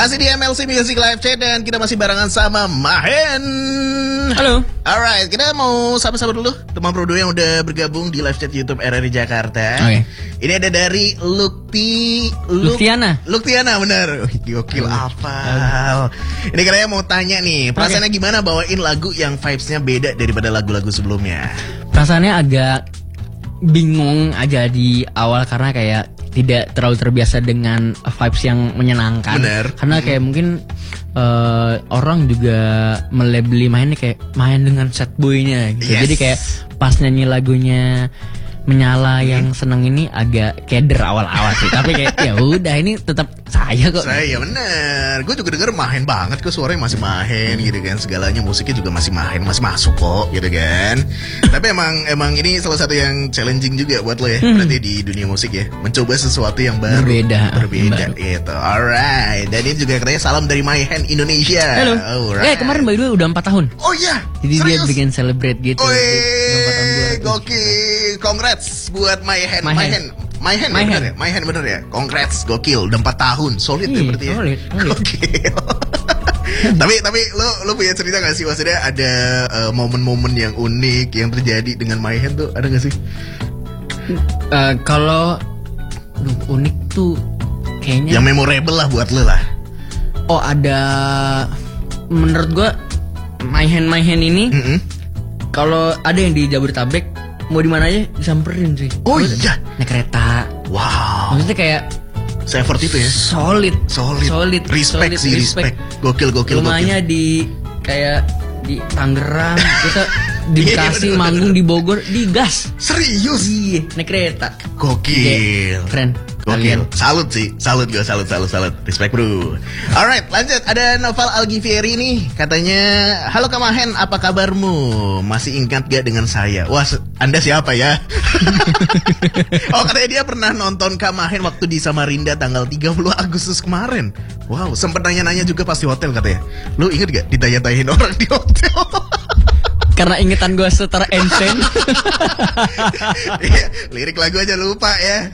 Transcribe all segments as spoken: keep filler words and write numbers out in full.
Masih di M L C Music Live Chat dan kita masih barengan sama Mahen. Halo. Alright, kita mau sapa-sapa dulu teman Prodo yang udah bergabung di live chat YouTube R R I Jakarta. Oke. Okay. Ini ada dari Lukti Luk, Luktiana. Luktiana benar. Gokil apa? Ini kayaknya mau tanya nih, perasaannya okay. gimana bawain lagu yang vibes-nya beda daripada lagu-lagu sebelumnya? Perasaannya agak bingung aja di awal karena kayak tidak terlalu terbiasa dengan vibes yang menyenangkan. Bener. Karena kayak hmm. mungkin uh, orang juga melabeli mainnya kayak main dengan sad boy-nya gitu. Yes. Jadi kayak pas nyanyi lagunya Menyala hmm. yang seneng ini agak keder awal-awal sih. Tapi kayak ya udah ini tetap saya kok. Saya bener. Gue juga denger mahen banget kok, suaranya masih mahen gitu kan. Segalanya musiknya juga masih mahen, masih masuk kok gitu kan. Tapi emang emang ini salah satu yang challenging juga buat lo ya. Hmm. Berarti di dunia musik ya, mencoba sesuatu yang baru. Berbeda. Berbeda gitu. Alright. Dan ini juga katanya salam dari Mahen Indonesia. Halo. Alright. Eh kemarin by the way udah empat tahun. Oh iya. Jadi serius? dia bikin celebrate gitu. Wih, gokil. Congrats buat Mahen. Mahen. Mahen, Mahen. Bener ya? Mahen bener ya? Congrats, gokil. Udah empat tahun. Solid ya berarti ya? Solid, solid. Gokil. tapi tapi lo lo punya cerita gak sih? Maksudnya ada uh, momen-momen yang unik yang terjadi dengan Mahen tuh? Ada gak sih? Uh, kalau duh, unik tuh kayaknya yang memorable lah buat lo lah. Oh ada. Menurut gua Mahen Mahen ini mm-hmm. kalau ada yang di Jabodetabek mau di mana aja disamperin sih. Oh terus iya. Naik kereta. Wow. Maksudnya kayak se-effort itu ya. Solid. Solid. Solid. Respect solid, sih respect. Gokil gokil. Rumahnya di kayak di Tangerang, kita di Bekasi, manggung di Bogor, di gas. Serius? Iya, naik kereta. Gokil. Keren. Gokil. Salut sih. Salut gue, salut, salut, salut. Respect bro. Alright, lanjut. Ada Noval Algivieri nih. Katanya, halo Kamahen, apa kabarmu? Masih ingat gak dengan saya? Wah, Anda siapa ya? Oh, katanya dia pernah nonton Kamahen waktu di Samarinda tanggal tiga puluh Agustus kemarin. Wow, sempet nanya-nanya juga pas di hotel katanya. Lu inget gak ditanya-tanyain orang di hotel? Karena ingetan gue setara Ensen. Iya, lirik lagu aja lupa ya.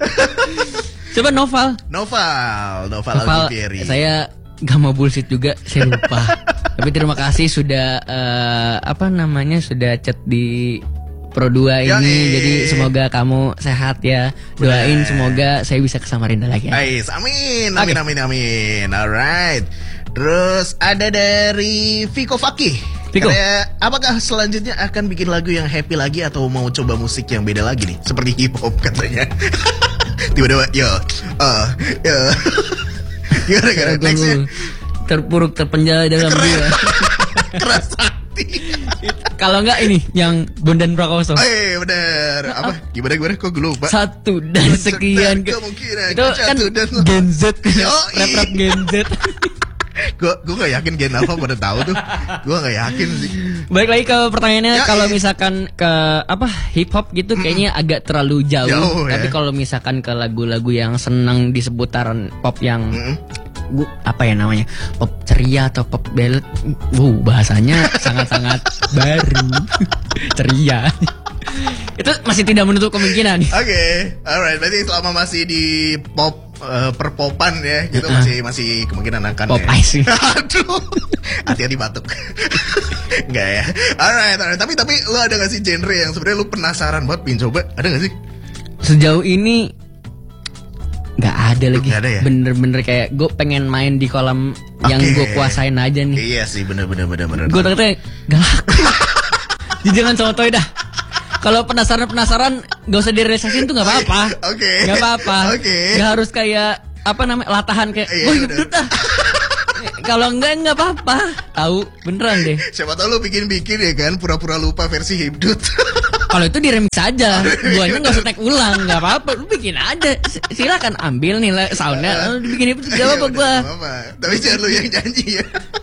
Coba Noval. Noval, Noval, Noval Algivieri. Saya gak mau bullshit juga, saya lupa. Tapi terima kasih sudah uh, apa namanya sudah chat di Pro dua ini. Yoi. Jadi semoga kamu sehat ya. Doain Bener. Semoga saya bisa ke Samarinda lagi. Ais, amin, amin, okay. amin, amin. Alright. Terus ada dari Viko Fakih. Viko. Kayak, apakah selanjutnya akan bikin lagu yang happy lagi atau mau coba musik yang beda lagi nih? Seperti hip hop katanya. Tiba-tiba, yo, uh, yo. Gimana gimana nextnya? Terpuruk terpenjara dalam dia. Keras hati. Kalau enggak ini yang Bondan Prakoso. Eh bener. Apa? Gimana gimana? Kok gue lupa? Satu dan sekian ke... Itu kan Gen Z. Rap-rap Gen Z. Gue gue gak yakin Gen Alpha pada tahu tuh. Gue gak yakin sih. Balik lagi ke pertanyaannya, ya, kalau iya. misalkan ke apa hip hop gitu mm-hmm. kayaknya agak terlalu jauh. jauh Tapi ya. Kalau misalkan ke lagu-lagu yang senang di seputaran pop yang mm-hmm. gua, apa ya namanya, pop ceria atau pop ballad, wow bahasanya sangat-sangat baru. Ceria. Itu masih tidak menutup kemungkinan. Oke, okay. Alright. Berarti selama masih di pop uh, perpopan ya, gitu uh-uh. masih masih kemungkinan akan. Pop ice. Ya. Aduh, hati-hati batuk. Enggak ya. Alright, alright. Tapi tapi lo ada gak sih genre yang sebenarnya lo penasaran banget pengen coba? Ada gak sih? Sejauh ini nggak ada lagi. Gak ada ya? Bener-bener kayak gue pengen main di kolam okay. yang gue kuasain aja nih. Iya sih, bener-bener bener-bener. Gue takutnya gak laku. Jadi jangan contoh dah. Kalau penasaran-penasaran gak usah direalisasiin tuh gak apa-apa. Oke. Okay. Gak apa-apa. Oke. Okay. Gak harus kayak apa namanya latahan kayak iya, gue hidup dah. Kalau enggak enggak apa-apa. Tahu beneran deh. Siapa tahu lu bikin-bikin ya kan pura-pura lupa versi Hibdut. Kalau itu di remix aja. Guanya enggak usah tag ulang, enggak apa-apa. Lu bikin aja. Silakan ambil nih soundnya. Lu bikin itu enggak apa-apa gua. Tapi jangan lu yang janji ya.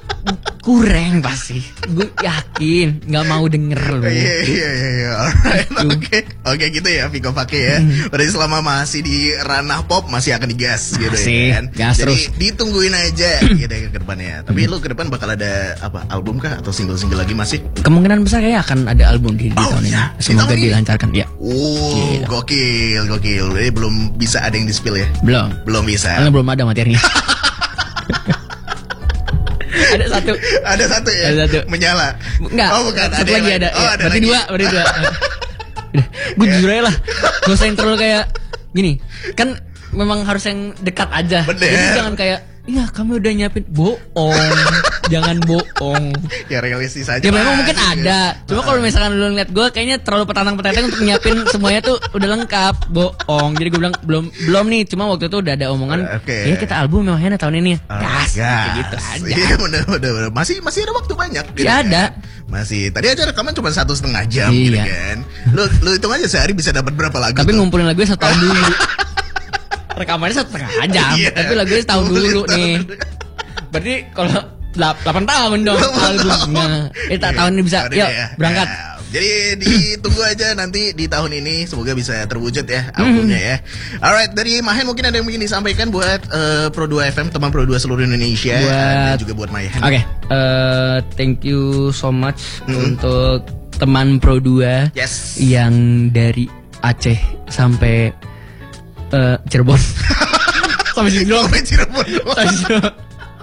Kurang pasti. Gue yakin nggak mau denger lu. Iya iya iya. Alright. Oke. Oke gitu ya Viko Fakih ya. Berarti selama masih di ranah pop masih akan digas gitu masih, ya kan. Gas Jadi terus. ditungguin aja gitu ya ke depannya. Tapi hmm. lu ke depan bakal ada apa? Album kah atau single-single lagi masih? Kemungkinan besar kayak akan ada album di, di oh, tahun ya. ini. Semoga di dilancarkan ya. Oh, gila. gokil, gokil. Jadi belum bisa ada yang di-spill ya? Belum. Belum bisa. Karena belum ada materinya. Satu. Ada satu ya. Ada satu. Menyala. Enggak. Oh bukan. Satu ada lagi yang ada. lain. Oh Ya, ada berarti lagi. dua, berarti dua. Gue jujur aja lah. Gak usah yang terlalu kayak gini. Kan memang harus yang dekat aja. Bener. Jadi jangan kayak, iya kami udah nyiapin. Bohong. Jangan bohong. Ya realistis aja. Ya memang Mas. mungkin ada. Cuma kalau misalkan lu ngeliat gue kayaknya terlalu petantang-petantang untuk nyiapin semuanya tuh udah lengkap. Bohong. Jadi gue bilang belum belum nih. Cuma waktu itu udah ada omongan. Oke. Okay. Ya kita album memang tahun ini. Oh, gas. gas. Gitu aja. Iya bener, bener, bener. Masih masih ada waktu banyak. Gitu, Ya ada. Kan? Masih. Tadi aja rekaman cuma satu setengah jam. Iya. Gitu kan. Lu lu hitung aja sehari bisa dapat berapa lagu. Tapi tuh? ngumpulin lagunya satu tahun dulu. Rekamannya satu setengah jam. Iya. Tapi lagunya setahun dulu nih. Berarti kalau delapan tahun dong albumnya. Eh tak tahun ini bisa. Tahun Yuk ini ya. berangkat. Ya. Jadi ditunggu aja nanti di tahun ini semoga bisa terwujud ya albumnya ya. Alright, dari Mahen mungkin ada yang ingin disampaikan buat uh, Pro dua F M, teman Pro dua seluruh Indonesia Buat- dan juga buat Mahen. Oke, eh, thank you so much Mm. untuk teman Pro dua Yes. yang dari Aceh sampai eh, Cirebon. Sampai sini doang. Sampai Cirebon doang. Sampai sini doang.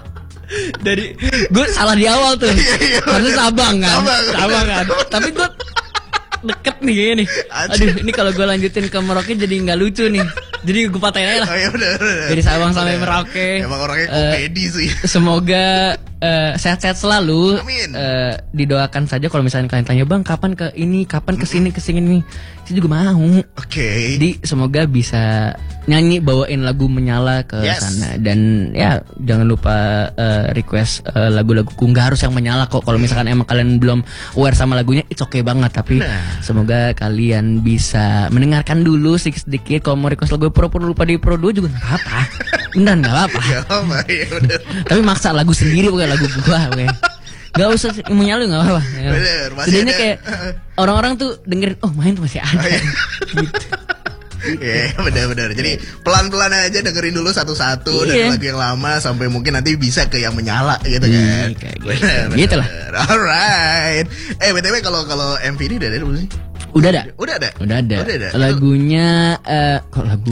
Dari gue salah di awal tuh. Iya, iya, Harusnya bener. Sabang kan. Sabang. Sabang kan. Tapi gue deket nih kayaknya nih. Aduh, ini kalau gue lanjutin ke Merauke jadi nggak lucu nih. Jadi gue patahin aja lah. Oh iya benar. Dari Sabang sampai Merauke. Emang orangnya Eh, komedi sih. Semoga eh, sehat-sehat selalu. Amin. Eh, didoakan saja kalau misalnya kalian tanya bang kapan ke ini, kapan ke sini, ke sini, saya juga mau. Oke. Jadi semoga bisa nyanyi bawain lagu Menyala ke Yes. sana dan ya jangan lupa eh, request eh, lagu-laguku nggak harus yang menyala kok. Kalau misalkan emang kalian belum aware sama lagunya, it's okay banget. Tapi Nah. semoga kalian bisa mendengarkan dulu sedikit-sedikit. Kalau mau request lagu pro-pro lupa di pro dua juga nggak apa-apa. Beneran nggak apa-apa. Ya apa ya udah. Tapi maksa lagu sendiri bukan lagu gua, oke. Gak usah menyala nggak apa-apa. Bener, masih Setidaknya ada. kayak orang-orang tuh dengerin, oh main tuh masih ada. Oh, iya. Gitu. Iya benar-benar. Jadi pelan-pelan aja dengerin dulu satu-satu dari Iya. lagu yang lama sampai mungkin nanti bisa ke yang menyala gitu Iya, kan. kayak gitu. Benar, benar, Gitu lah. benar. Alright. Eh B T W kalau kalau M V ini udah ada belum sih? Udah ada. Udah ada. Udah ada. Udah ada. Lagunya eh kok lagu?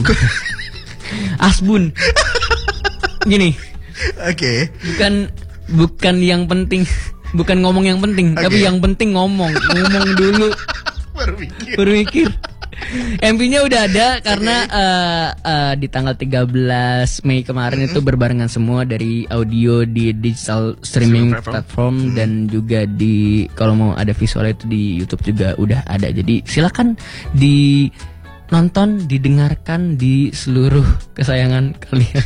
Asbun. Gini, Oke. bukan bukan yang penting, bukan ngomong yang penting, Oke. tapi yang penting ngomong. Ngomong dulu, Baru mikir. berpikir. M V-nya udah ada karena eh, eh, di tanggal tiga belas Mei kemarin itu berbarengan semua dari audio di digital streaming Streaming platform. platform dan juga di kalau mau ada visual itu di YouTube juga udah ada. Jadi silakan di nonton, didengarkan di seluruh kesayangan kalian.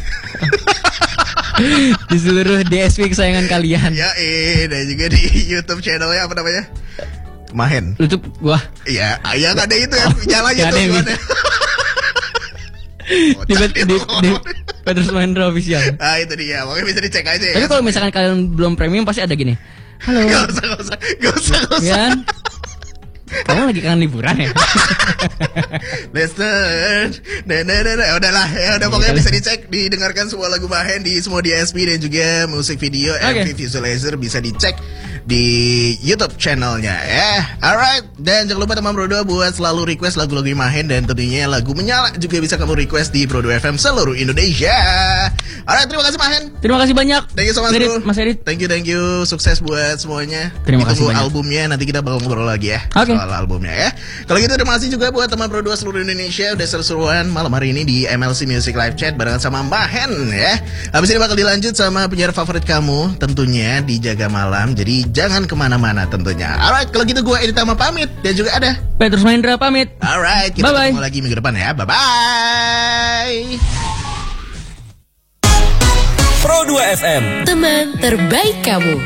Di seluruh D S P kesayangan kalian. Ya eh dan juga di YouTube channelnya apa namanya? Mahen. YouTube gua Iya, yang ada itu ya, nggak nyalanya ada tuh yang gimana? di, di, di, di Petrus Mahendra Official. Ah itu dia, makanya bisa dicek aja ya. Tapi kalau misalkan kalian belum premium pasti ada gini. Halo. Gak usah, gak usah, gak usah, gak usah. Ya. Kamu lagi kangen liburan ya? Listen, nah, nah, nah, nah. Udahlah, ya udah pokoknya bisa dicek, didengarkan semua lagu Mahen di semua D S P dan juga musik video Oke. M V Visualizer bisa dicek di YouTube channelnya ya. Alright, dan jangan lupa teman Pro dua buat selalu request lagu-lagu Mahen dan tentunya lagu Menyala juga bisa kamu request di Pro dua F M seluruh Indonesia. Alright, terima kasih Mahen. Terima kasih banyak. Thank you so much, Edit, bro. Mas Edit. Thank you, thank you. Sukses buat semuanya. Terima kasih Ditunggu banyak. albumnya, nanti kita bakal ngobrol lagi ya. Oke. Soal albumnya ya. Kalau gitu terima kasih juga buat teman Pro dua seluruh Indonesia udah seru-seruan malam hari ini di M L C Music Live Chat barengan sama Mahen ya. Habis ini bakal dilanjut sama penyiar favorit kamu tentunya di Jaga Malam. Jadi jangan kemana-mana tentunya. Alright, kalau gitu gue Edit Tama pamit dan juga ada. Petrus Mahendra pamit. Alright, kita Bye-bye. ketemu lagi minggu depan ya. Bye-bye. Pro dua F M. Teman terbaik kamu.